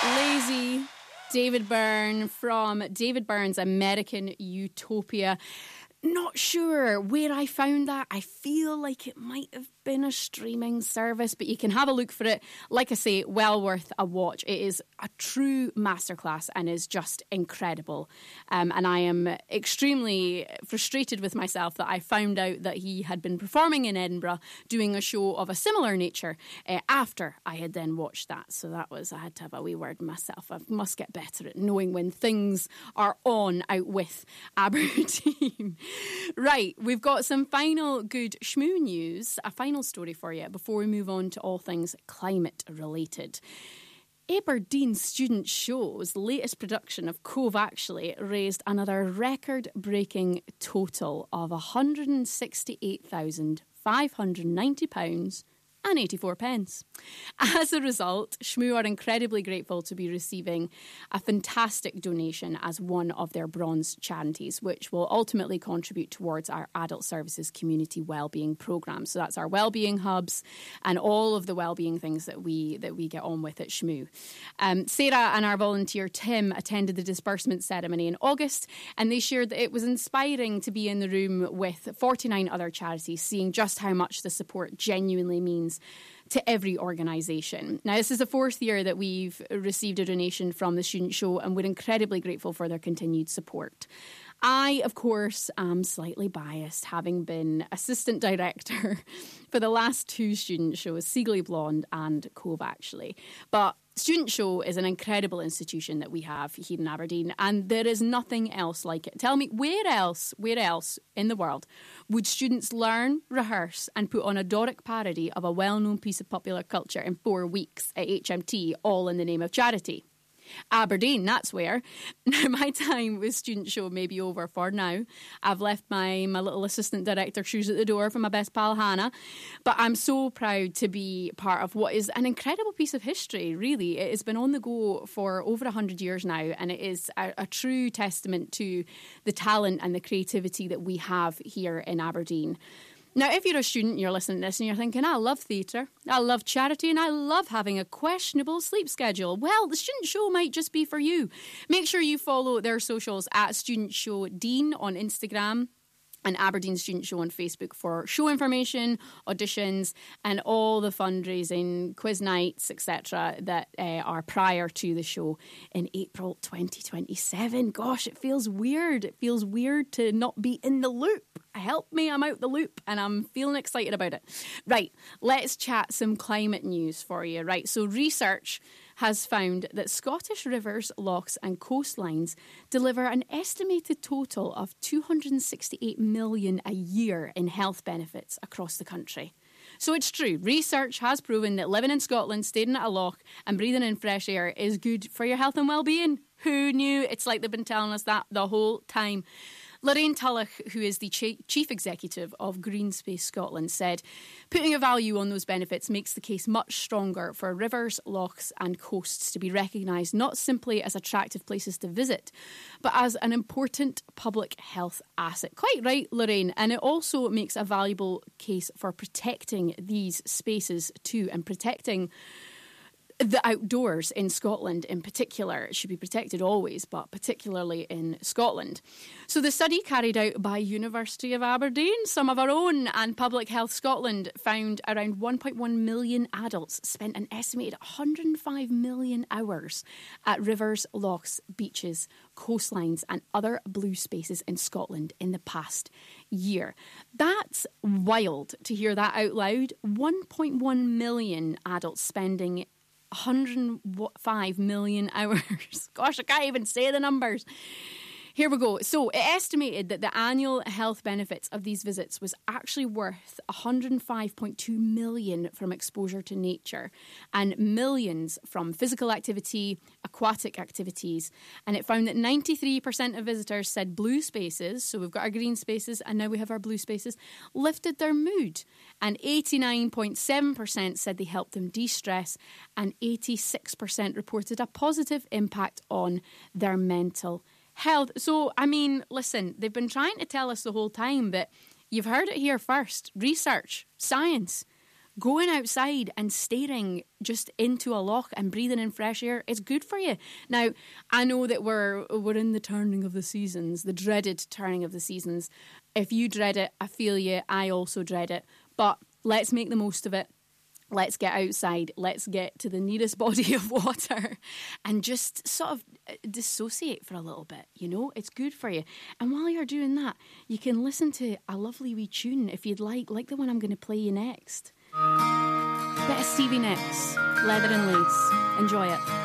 Lazy, David Byrne from David Byrne's American Utopia. Not sure where I found that. I feel like it might have been a streaming service, but you can have a look for it. Like I say, well worth a watch. It is a true masterclass and is just incredible. And I am extremely frustrated with myself that I found out that he had been performing in Edinburgh doing a show of a similar nature after I had then watched that. So I had to have a wee word with myself. I must get better at knowing when things are on out with Aberdeen. Right, we've got some final good schmoo news, a final story for you before we move on to all things climate related. Aberdeen Student Show's latest production of Cove Actually raised another record-breaking total of £168,590 and 84 pence. As a result, Schmoo are incredibly grateful to be receiving a fantastic donation as one of their bronze charities, which will ultimately contribute towards our adult services community wellbeing programme. So that's our wellbeing hubs and all of the wellbeing things that we get on with at Schmoo. Sarah and our volunteer Tim attended the disbursement ceremony in August, and they shared that it was inspiring to be in the room with 49 other charities, seeing just how much the support genuinely means to every organisation. Now, this is the fourth year that we've received a donation from the Student Show, and we're incredibly grateful for their continued support. I, of course, am slightly biased, having been assistant director for the last two student shows, Seagly Blonde and Cove Actually. But Student Show is an incredible institution that we have here in Aberdeen, and there is nothing else like it. Tell me, where else in the world would students learn, rehearse and put on a Doric parody of a well-known piece of popular culture in 4 weeks at HMT, all in the name of charity? Aberdeen, that's where. Now, my time with Student Show may be over for now. I've left my little assistant director shoes at the door for my best pal Hannah, but I'm so proud to be part of what is an incredible piece of history, really. It has been on the go for over 100 years now, and it is a true testament to the talent and the creativity that we have here in Aberdeen. Now, if you're a student, you're listening to this and you're thinking, I love theatre, I love charity, and I love having a questionable sleep schedule. Well, the Student Show might just be for you. Make sure you follow their socials at Student Show Dean on Instagram and Aberdeen Student Show on Facebook for show information, auditions, and all the fundraising, quiz nights, etc. that are prior to the show in April 2027. Gosh, it feels weird. It feels weird to not be in the loop. Help me, I'm out the loop and I'm feeling excited about it. Right, let's chat some climate news for you. Right, so research has found that Scottish rivers, lochs and coastlines deliver an estimated total of 268 million a year in health benefits across the country. So it's true, research has proven that living in Scotland, staying at a loch and breathing in fresh air is good for your health and well-being. Who knew? It's like they've been telling us that the whole time. Lorraine Tulloch, who is the Chief Executive of Green Space Scotland, said, putting a value on those benefits makes the case much stronger for rivers, lochs and coasts to be recognised not simply as attractive places to visit, but as an important public health asset. Quite right, Lorraine. And it also makes a valuable case for protecting these spaces too, and protecting the outdoors in Scotland in particular. It should be protected always, but particularly in Scotland. So the study carried out by University of Aberdeen, some of our own, and Public Health Scotland found around 1.1 million adults spent an estimated 105 million hours at rivers, lochs, beaches, coastlines and other blue spaces in Scotland in the past year. That's wild to hear that out loud. 1.1 million adults spending 105 million hours. Gosh, I can't even say the numbers. Here we go. So it estimated that the annual health benefits of these visits was actually worth 105.2 million from exposure to nature and millions from physical activity, aquatic activities. And it found that 93% of visitors said blue spaces, so we've got our green spaces and now we have our blue spaces, lifted their mood. And 89.7% said they helped them de-stress, and 86% reported a positive impact on their mental health. So, I mean, listen, they've been trying to tell us the whole time, but you've heard it here first. Research, science, Going outside and staring just into a loch and breathing in fresh air is good for you. Now, I know that we're in the turning of the seasons, the dreaded turning of the seasons. If you dread it, I feel you. I also dread it. But let's make the most of it. Let's get outside. Let's get to the nearest body of water and just sort of dissociate for a little bit. You know, it's good for you. And while you're doing that, you can listen to a lovely wee tune if you'd like the one I'm going to play you next. Bit of Stevie Nicks, Leather and Lace. Enjoy it.